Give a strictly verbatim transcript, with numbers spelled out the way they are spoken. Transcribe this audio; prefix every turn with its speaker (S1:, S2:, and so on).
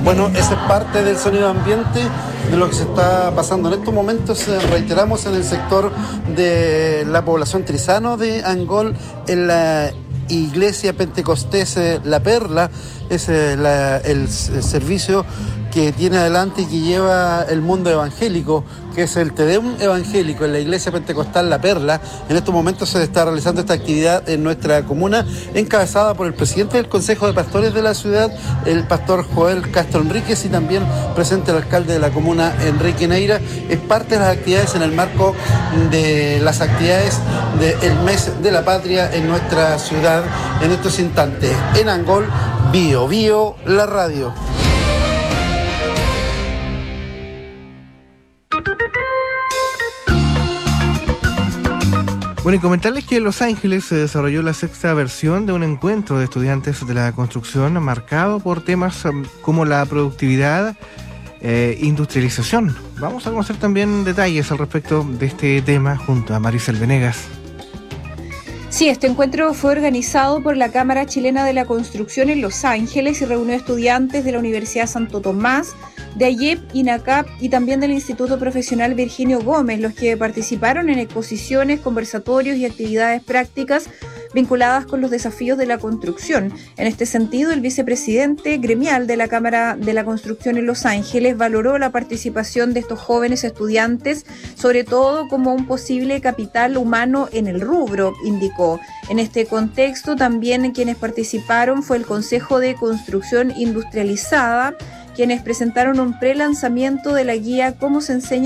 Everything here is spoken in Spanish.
S1: Bueno, esa es parte del sonido ambiente de lo que se está pasando en estos momentos. Eh, reiteramos en el sector de la población trizano de Angol, en la Iglesia Pentecostés eh, La Perla. Es eh, la, el, el servicio que tiene adelante y que lleva el mundo evangélico, que es el Te Deum evangélico en la Iglesia Pentecostal La Perla. En estos momentos se está realizando esta actividad en nuestra comuna, encabezada por el presidente del Consejo de Pastores de la ciudad, el pastor Joel Castro Enríquez, y también presente el alcalde de la comuna, Enrique Neira. Es parte de las actividades en el marco de las actividades del Mes de la Patria en nuestra ciudad en estos instantes. En Angol, Bio Bio, la radio.
S2: Bueno, y comentarles que en Los Ángeles se desarrolló la sexta versión de un encuentro de estudiantes de la construcción marcado por temas um, como la productividad, eh, industrialización. Vamos a conocer también detalles al respecto de este tema junto a Maricel Venegas.
S3: Sí, este encuentro fue organizado por la Cámara Chilena de la Construcción en Los Ángeles y reunió estudiantes de la Universidad Santo Tomás, de A Y E P, INACAP y también del Instituto Profesional Virginio Gómez, los que participaron en exposiciones, conversatorios y actividades prácticas vinculadas con los desafíos de la construcción. En este sentido, el vicepresidente gremial de la Cámara de la Construcción en Los Ángeles valoró la participación de estos jóvenes estudiantes, sobre todo como un posible capital humano en el rubro, indicó. En este contexto, también quienes participaron fue el Consejo de Construcción Industrializada, quienes presentaron un prelanzamiento de la guía Cómo se enseña